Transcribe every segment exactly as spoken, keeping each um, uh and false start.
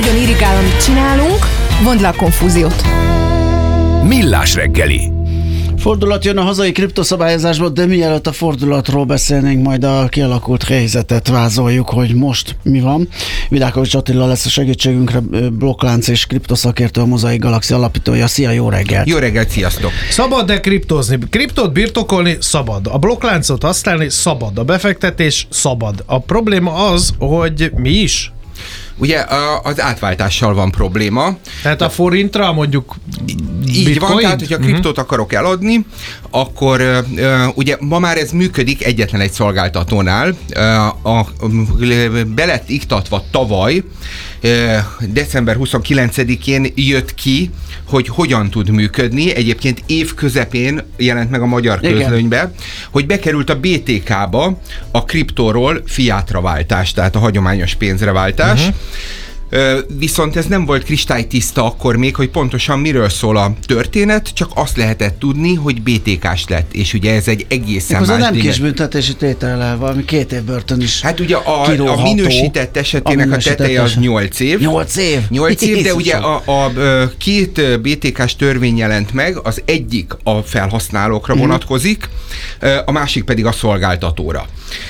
nagyon irigál, amit csinálunk, vondd le a konfúziót. Millás reggeli. Fordulat jön a hazai kriptoszabályozásból, de mielőtt a fordulatról beszélnénk, majd a kialakult helyzetet vázoljuk, hogy most mi van. Vidákovics Attila lesz a segítségünkre, blokklánc és kriptoszakértő, a Mosaic Galaxy alapítója. Szia, jó reggelt! Jó reggelt, sziasztok! Szabad-e kriptózni? Kriptót birtokolni? Szabad. A blokkláncot használni? Szabad. A befektetés? Szabad. A probléma az, hogy mi is? Ugye az átváltással van probléma. Tehát a forintra mondjuk Így bitcoin? van, tehát hogyha kriptót uh-huh. akarok eladni, akkor uh, ugye ma már ez működik egyetlen egy szolgáltatónál. Uh, a, uh, be lett iktatva tavaly, uh, december huszonkilencedikén jött ki, hogy hogyan tud működni. Egyébként év közepén jelent meg a magyar közlönybe, hogy bekerült a bé té ká-ba a kriptóról fiatra váltás, tehát a hagyományos pénzre váltás. Uh-huh. Viszont ez nem volt kristálytiszta akkor még, hogy pontosan miről szól a történet, csak azt lehetett tudni, hogy bé té ká-s lett, és ugye ez egy egészen más nem kis büntetési tétellel, valami két év börtön is. Hát ugye a, a minősített esetének a, minősített a teteje az nyolc év. nyolc év? nyolc év, de ugye a, a két bé té ká-s törvény jelent meg, az egyik a felhasználókra uh-huh. vonatkozik, a másik pedig a szolgáltatóra.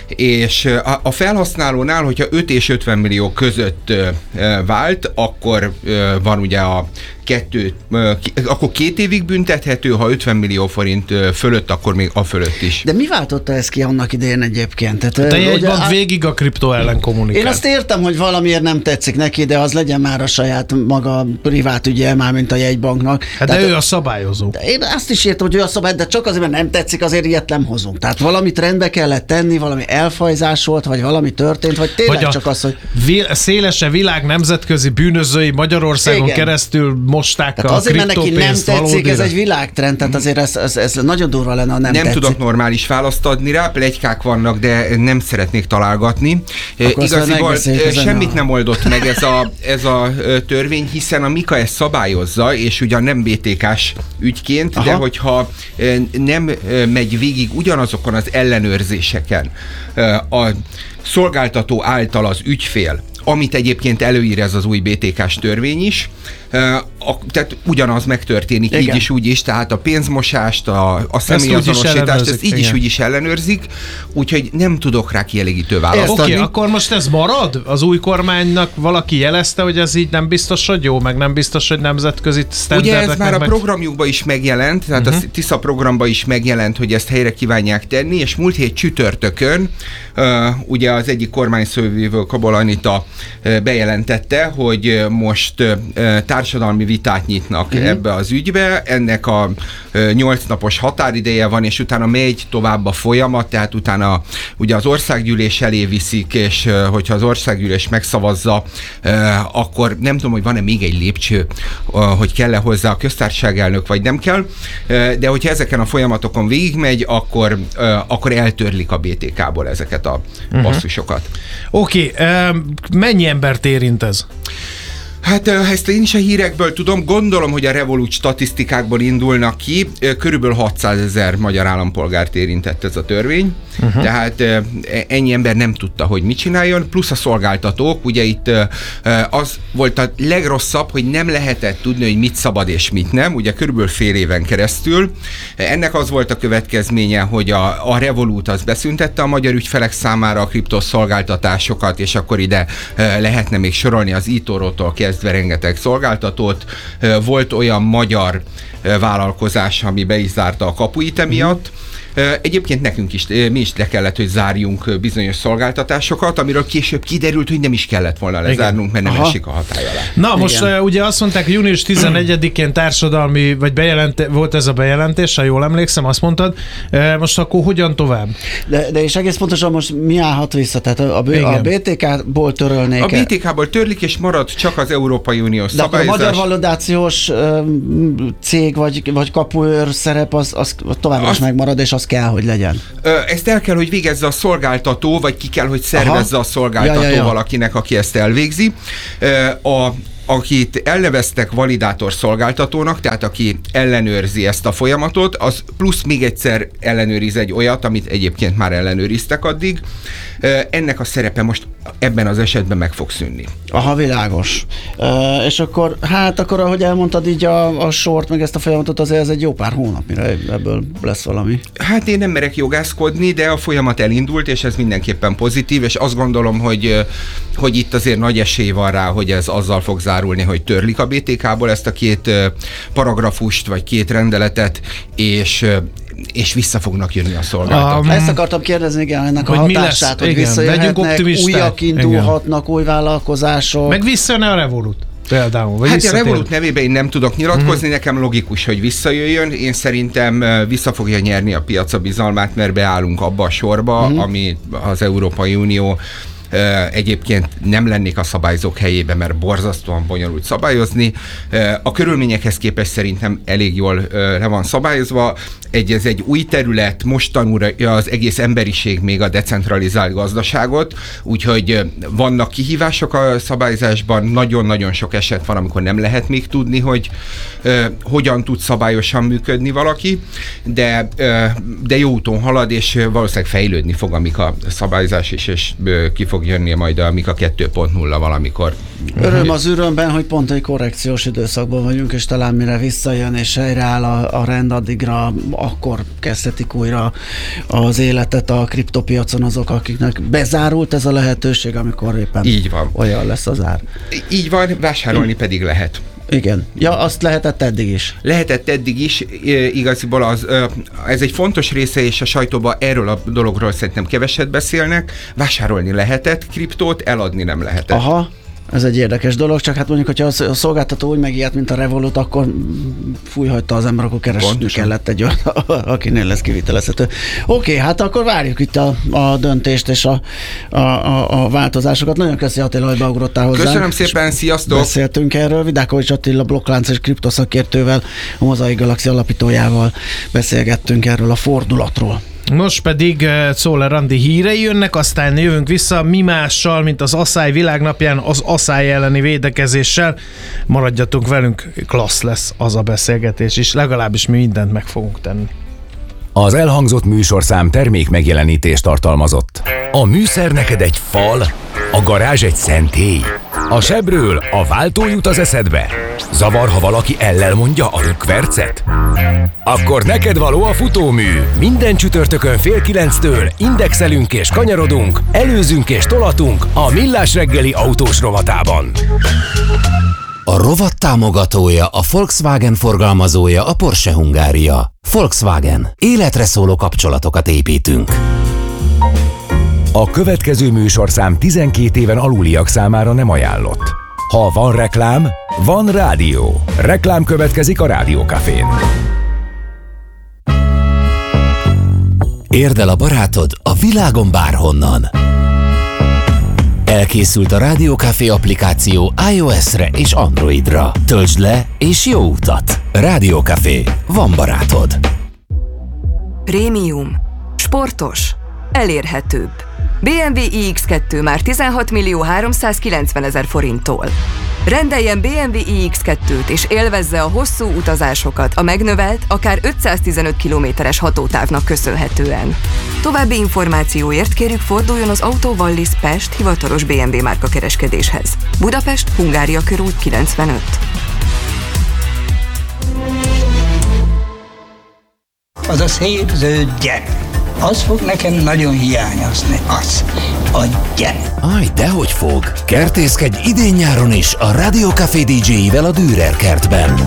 És a, a felhasználónál, hogyha öt és ötven millió között vált, akkor van ugye a kettő, akkor két évig büntethető, ha ötven millió forint fölött, akkor még a fölött is. De mi váltotta ezt ki annak idején egyébként? Tehát, te jegyban á... végig a kriptó ellen kommunikál. Én azt értem, hogy valamiért nem tetszik neki, de az legyen már a saját maga privát ügye, már mint a jegybanknak. Hát tehát, de ő a szabályozó. Én azt is értem, hogy ő a szabály, de csak azért, mert nem tetszik, azért ilyet nem hozunk. Tehát valamit rendbe kellett tenni, valami elfajzás volt, vagy valami történt, vagy tényleg vagy csak az, hogy... Vil- szélese világ nemzetközi bűnözői Magyarországon igen. keresztül mosták tehát a azért, mert neki nem tetszik, valódira. Ez egy világtrend, tehát azért ez, ez, ez nagyon durva lenne, ha nem, nem tetszik. tudok normális választ adni rá, pletykák vannak, de nem szeretnék találgatni. Akkor igaziból semmit a... nem oldott meg ez a, ez a törvény, hiszen a Mika ezt szabályozza, és ugyan nem bé té ká-s ügyként, aha. de hogyha nem megy végig ugyanazokon az ellenőrzéseken a szolgáltató által az ügyfél, amit egyébként előír ez az új bé té ká-s törvény is, a, tehát ugyanaz megtörténik igen. így is, úgy is, tehát a pénzmosást, a, a személyazonosítást, ezt így igen. is, úgy is ellenőrzik, úgyhogy nem tudok rá kielégítő választ Oké, adni. Okay, akkor most ez marad? Az új kormánynak valaki jelezte, hogy ez így nem biztos, hogy jó, meg nem biztos, hogy nemzetközi sztenderdeknek. Ugye ez már a meg... programjukban is megjelent, tehát uh-huh. a TISZA programban is megjelent, hogy ezt helyre kívánják tenni, és múlt hét csütörtökön uh, ugye az egyik kormányszóvivő, Kabal Anita uh, bejelentette, hogy most uh, társadalmi vitát nyitnak uh-huh. ebbe az ügybe, ennek a nyolc napos határideje van, és utána megy tovább a folyamat, tehát utána ugye az országgyűlés elé viszik, és hogyha az országgyűlés megszavazza, akkor nem tudom, hogy van-e még egy lépcső, hogy kell-e hozzá a köztársaság elnök, vagy nem kell, de hogyha ezeken a folyamatokon végigmegy, akkor, akkor eltörlik a bé té ká-ból ezeket a uh-huh. passzusokat. Oké, okay, mennyi embert érint ez? Hát ezt én is a hírekből tudom, gondolom, hogy a Revolut statisztikákból indulnak ki, körülbelül hatszázezer magyar állampolgárt érintett ez a törvény, uh-huh. tehát ennyi ember nem tudta, hogy mit csináljon, plusz a szolgáltatók, ugye itt az volt a legrosszabb, hogy nem lehetett tudni, hogy mit szabad és mit nem, ugye körülbelül fél éven keresztül. Ennek az volt a következménye, hogy a, a Revolut az beszüntette a magyar ügyfelek számára a kriptoszolgáltatásokat, és akkor ide lehetne még sorolni az eToro-tól kezdve rengeteg szolgáltatót. Volt olyan magyar vállalkozás, ami be is zárta a kapuit emiatt. Egyébként nekünk is, mi is le kellett, hogy zárjunk bizonyos szolgáltatásokat, amiről később kiderült, hogy nem is kellett volna lezárnunk, mert nem Aha. esik a hatály alá. Na igen. Most uh, ugye azt mondták, hogy június tizenegyedikén társadalmi, vagy bejelent, volt ez a bejelentés, ha jól emlékszem, azt mondtad. Uh, most akkor hogyan tovább? De, de és egész pontosan most mi állhat vissza? Tehát a, a, a bé té ká-ból törölnék. A bé té ká-ból törlik, és marad csak az Európai Uniós de szabályozás. De a magyar validációs uh, cég, vagy, vagy kapuőr szerep, az, az továbbra is megmarad, és az kell, hogy legyen. Ezt el kell, hogy végezze a szolgáltató, vagy ki kell, hogy szervezze Aha. a szolgáltató ja, ja, ja. valakinek, aki ezt elvégzi. A akit elneveztek validátor szolgáltatónak, tehát aki ellenőrzi ezt a folyamatot, az plusz még egyszer ellenőriz egy olyat, amit egyébként már ellenőriztek addig. Ennek a szerepe most ebben az esetben meg fog szűnni. Aha, világos. E, és akkor, hát akkor, ahogy elmondtad így a, a sort, meg ezt a folyamatot, azért ez egy jó pár hónap, mire ebből lesz valami. Hát én nem merek jogászkodni, de a folyamat elindult, és ez mindenképpen pozitív, és azt gondolom, hogy, hogy itt azért nagy esély van rá, hogy ez azzal fog zárulni, hogy törlik a bé té ká-ból ezt a két paragrafust, vagy két rendeletet, és és vissza fognak jönni a szolgáltatók. Um, Ezt akartam kérdezni, igen, ennek hogy a hatását, hogy visszajöhetnek, újak indulhatnak, igen. Új vállalkozások. Meg visszajön a Revolut. Például, hát a Revolut nevében én nem tudok nyilatkozni, uh-huh. nekem logikus, hogy visszajöjjön. Én szerintem vissza fogja nyerni a piac a bizalmát, mert beállunk abba a sorba, uh-huh. ami az Európai Unió egyébként nem lennék a szabályzók helyébe, mert borzasztóan bonyolult szabályozni. A körülményekhez képest szerintem elég jól le van szabályozva. Egy, ez egy új terület, most tanulja az egész emberiség még a decentralizált gazdaságot, úgyhogy vannak kihívások a szabályzásban, nagyon-nagyon sok eset van, amikor nem lehet még tudni, hogy uh, hogyan tud szabályosan működni valaki, de, uh, de jó úton halad, és valószínűleg fejlődni fog a Mika szabályzás is, és uh, ki fog jönni majd a Mika kettő pont nulla valamikor. Öröm az örömben, hogy pont egy korrekciós időszakban vagyunk, és talán mire visszajön és helyreáll a, a rend, addigra akkor kezdhetik újra az életet a kriptopiacon azok, akiknek bezárult ez a lehetőség, amikor éppen így van. Olyan lesz az ár. Így van, vásárolni így. Pedig lehet. Igen. Ja, azt lehetett eddig is. Lehetett eddig is, igaziból az, ez egy fontos része, és a sajtóban erről a dologról szerintem keveset beszélnek. Vásárolni lehetett kriptót, eladni nem lehetett. Aha. Ez egy érdekes dolog, csak hát mondjuk, hogyha a szolgáltató úgy megijedt, mint a Revolut, akkor fújhagyta az ember, akkor keresni kellett egy olyan, akinél lesz kivitelezhető. Oké, okay, hát akkor várjuk itt a, a döntést és a, a, a, a változásokat. Nagyon köszi, Attila, hogy beugrottál hozzánk. Köszönöm szépen, sziasztok! Beszéltünk erről. Vidákovics Attila blokklánc és kriptoszakértővel, a Mozaik Galaxy alapítójával beszélgettünk erről a fordulatról. Most pedig Czoller Andi hírei jönnek, aztán jövünk vissza mi mással, mint az Asszály világnapján, az asszály elleni védekezéssel. Maradjatunk velünk, klassz lesz az a beszélgetés is, legalábbis mi mindent meg fogunk tenni. Az elhangzott műsorszám termék megjelenítést tartalmazott. A műszer neked egy fal, a garázs egy szentély. A sebről a váltó jut az eszedbe. Zavar, ha valaki ellel mondja a rükvercet? Akkor neked való a futómű. Minden csütörtökön fél kilenctől indexelünk és kanyarodunk, előzünk és tolatunk a Millás reggeli autós rovatában. A rovat támogatója, a Volkswagen forgalmazója, a Porsche Hungária. Volkswagen. Életre szóló kapcsolatokat építünk. A következő műsorszám tizenkét éven aluliak számára nem ajánlott. Ha van reklám, van rádió. Reklám következik a Rádió Cafén. Érd el a barátod a világon bárhonnan. Elkészült a Rádió Café applikáció iOS-re és Androidra. Töltsd le és jó utat! Rádió Café. Van barátod. Prémium. Sportos. Elérhetőbb. bé em vé i iksz kettő már tizenhat millió háromszázkilencven ezer forinttól. Rendeljen bé em vé i iksz kettőt és élvezze a hosszú utazásokat a megnövelt, akár ötszáztizenöt kilométeres hatótávnak köszönhetően. További információért kérjük forduljon az Autó Wallis Pest hivatalos bé em vé márka kereskedéshez. Budapest, Hungária körút kilencvenöt. Az a szép zöld gyerek. Az fog nekem nagyon hiányozni, az, a gyerek. Aj, dehogy fog. Kertészkedj idén-nyáron is a Rádió Café dé dzséivel a Dürer kertben.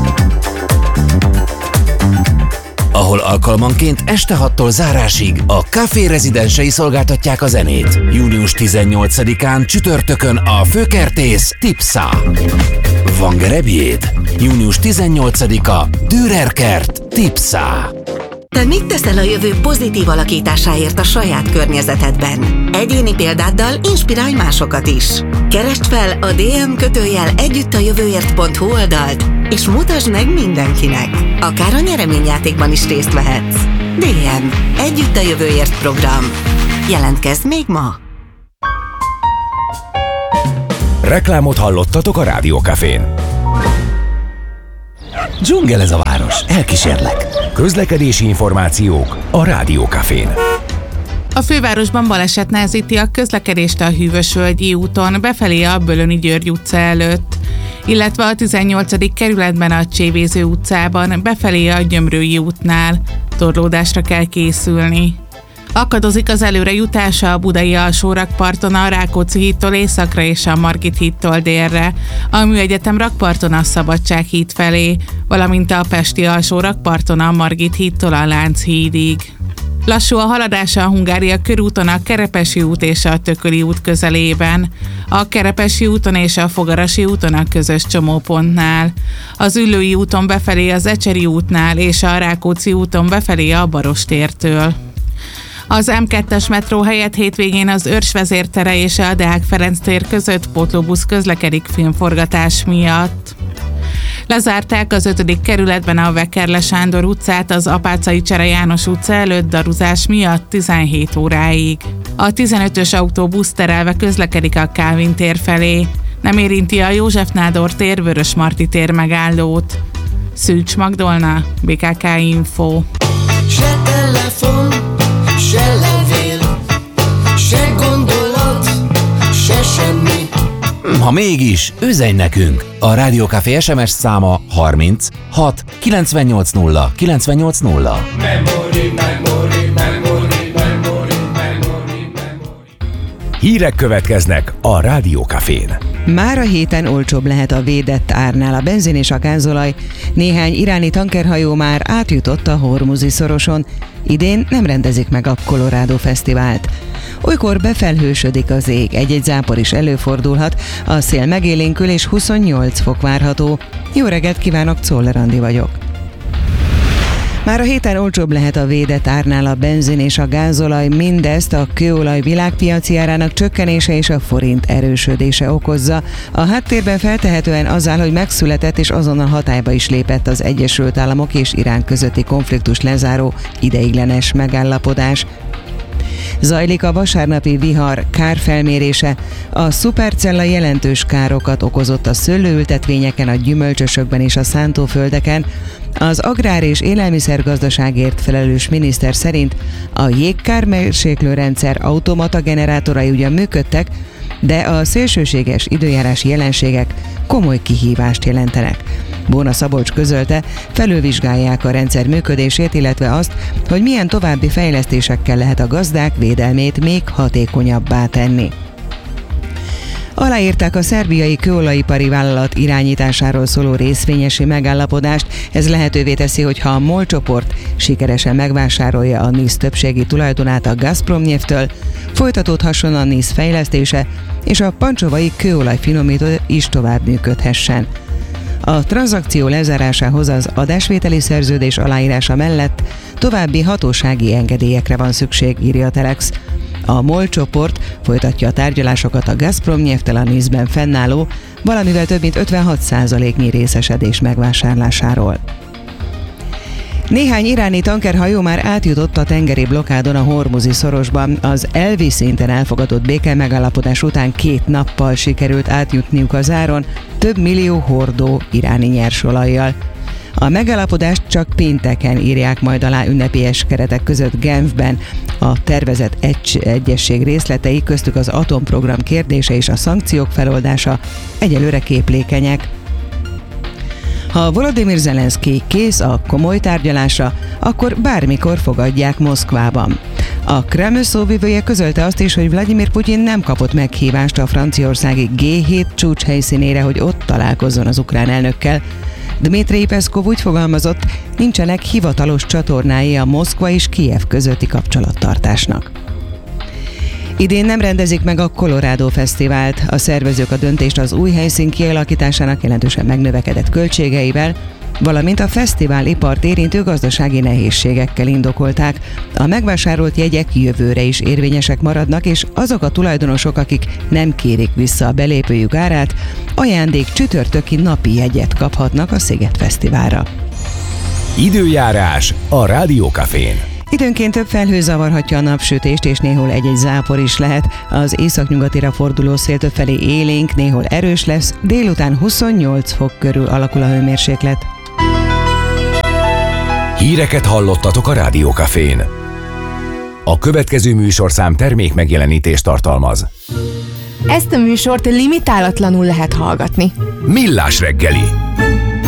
Ahol alkalmanként este hattól zárásig a Café rezidensei szolgáltatják a zenét. június tizennyolcadikán csütörtökön a főkertész Tipsa. Van gerebjéd? június tizennyolcadika Dürer kert Tipsa. Te mit teszel a jövő pozitív alakításáért a saját környezetedben? Egyéni példáddal inspirálj másokat is. Keresd fel a dé em kötőjel együttajövőért pont hu oldalt, és mutasd meg mindenkinek. Akár a nyereményjátékban is részt vehetsz. dé em. Együtt a jövőért program. Jelentkezz még ma! Reklámot hallottatok a Rádiókafén. Dzsungel ez a város, elkísérlek. Közlekedési információk a Rádiókafén. A fővárosban baleset nehezíti a közlekedést a Hűvösvölgyi úton befelé a Bölöni György utca előtt, illetve a tizennyolcadik kerületben a Csévéző utcában befelé a Gyömrői útnál. Torlódásra kell készülni. Akadozik az előrejutása a budai alsórakparton a Rákóczi hídtól északra és a Margit hídtól délre, a Műegyetem rakparton a Szabadság híd felé, valamint a pesti alsórakparton a Margit hídtól a Lánchídig. Lassú a haladása a Hungária körúton a Kerepesi út és a Tököli út közelében, a Kerepesi úton és a Fogarasi úton a közös csomópontnál, az Üllői úton befelé az Ecseri útnál és a Rákóczi úton befelé a Barostértől. Az em kettes metró helyett hétvégén az Őrs vezértere és a Deák Ferenc tér között pótlóbusz közlekedik filmforgatás miatt. Lezárták az ötödik kerületben a Vekerle Sándor utcát az Apáczai Csere János utca előtt daruzás miatt tizenhét óráig. A tizenötös autóbusz terelve közlekedik a Kálvin tér felé. Nem érinti a József Nádor tér Vörösmarty tér megállót. Szűcs Magdolna, bé ká ká Info. Se telefon, se levél, se gondolat, se semmi. Ha mégis, üzenj nekünk! A Rádiókafé es em es száma harminc hat kilencvennyolc nulla kilencvennyolc nulla. Memory, memory, memory, memory, memory, memory. Hírek következnek a Rádiókafén. Már a héten olcsóbb lehet a védett árnál a benzin és a gázolaj. Néhány iráni tankerhajó már átjutott a Hormuzi szoroson. Idén nem rendezik meg a Colorado Fesztivált. Olykor befelhősödik az ég, egy-egy zápor is előfordulhat, a szél megélénkül és huszonnyolc fok várható. Jó reggelt kívánok, Czoller Andi vagyok. Már a héten olcsóbb lehet a védett árnál a benzin és a gázolaj, mindezt a kőolaj világpiaci árának csökkenése és a forint erősödése okozza. A háttérben feltehetően az áll, hogy megszületett és azonnal hatályba is lépett az Egyesült Államok és Irán közötti konfliktus lezáró ideiglenes megállapodás. Zajlik a vasárnapi vihar kárfelmérése. A szupercella jelentős károkat okozott a szőlőültetvényeken, a gyümölcsösökben és a szántóföldeken. Az agrár- és élelmiszergazdaságért felelős miniszter szerint a jégkármérséklő rendszer automata generátorai ugyan működtek, de a szélsőséges időjárási jelenségek komoly kihívást jelentenek. Bóna Szabolcs közölte, felülvizsgálják a rendszer működését, illetve azt, hogy milyen további fejlesztésekkel lehet a gazdák védelmét még hatékonyabbá tenni. Aláírták a szerbiai kőolajipari vállalat irányításáról szóló részvényesi megállapodást. Ez lehetővé teszi, hogyha a MOL csoport sikeresen megvásárolja a NISZ többségi tulajdonát a Gazpromnyeftől, folytatódhasson a NISZ fejlesztése, és a pancsovai kőolajfinomító is tovább működhessen. A tranzakció lezárásához az adásvételi szerződés aláírása mellett további hatósági engedélyekre van szükség, írja a Telex. A MOL csoport folytatja a tárgyalásokat a Gazpromnyefttel a NISZ-ben fennálló, valamivel több mint ötvenhat százaléknyi részesedés megvásárlásáról. Néhány iráni tankerhajó már átjutott a tengeri blokkádon a Hormuzi szorosban. Az elvi szinten elfogadott béke megállapodás után két nappal sikerült átjutniuk az áron több millió hordó iráni nyersolajjal. A megállapodást csak pénteken írják majd alá ünnepélyes keretek között Genfben. A tervezett egy- egyesség részletei, köztük az atomprogram kérdése és a szankciók feloldása egyelőre képlékenyek. Ha Volodymyr Zelenszky kész a komoly tárgyalásra, akkor bármikor fogadják Moszkvában. A Kreml szóvivője közölte azt is, hogy Vladimir Putyin nem kapott meghívást a franciaországi gé hét csúcs helyszínére, hogy ott találkozzon az ukrán elnökkel. Dmitry Peszkov úgy fogalmazott, nincsenek hivatalos csatornái a Moszkva és Kijev közötti kapcsolattartásnak. Idén nem rendezik meg a Colorado Fesztivált. A szervezők a döntést az új helyszín kialakításának jelentősen megnövekedett költségeivel, valamint a fesztiválipart érintő gazdasági nehézségekkel indokolták. A megvásárolt jegyek jövőre is érvényesek maradnak, és azok a tulajdonosok, akik nem kérik vissza a belépőjük árát, ajándék csütörtöki napi jegyet kaphatnak a Sziget Fesztiválra. Időjárás a Rádiókafén. Időnként több felhő zavarhatja a napsütést, és néhol egy-egy zápor is lehet. Az északnyugatira forduló szél többfelé élénk, néhol erős lesz, délután huszonnyolc fok körül alakul a hőmérséklet. Híreket hallottatok a Rádió Cafén. A következő műsorszám termék megjelenítést tartalmaz. Ezt a műsort limitálatlanul lehet hallgatni. Millás reggeli.